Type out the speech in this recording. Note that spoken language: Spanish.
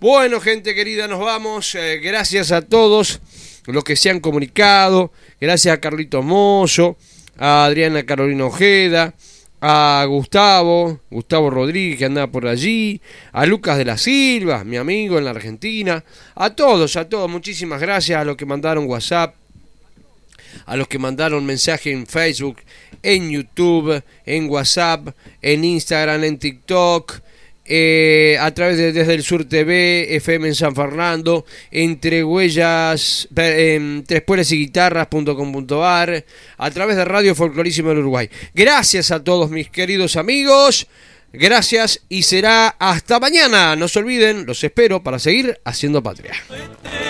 Bueno, gente querida, nos vamos. Gracias a todos los que se han comunicado. Gracias a Carlitos Mozo, a Adriana Carolina Ojeda, a Gustavo Rodríguez, que andaba por allí, a Lucas de la Silva, mi amigo en la Argentina, a todos, muchísimas gracias a los que mandaron WhatsApp, a los que mandaron mensaje en Facebook, en YouTube, en WhatsApp, en Instagram, en TikTok, a través de Desde el Sur TV, FM en San Fernando, entre huellas, trespuelesyguitarras.com.ar, a través de Radio Folclorísimo del Uruguay. Gracias a todos mis queridos amigos, gracias y será hasta mañana. No se olviden, los espero para seguir haciendo patria.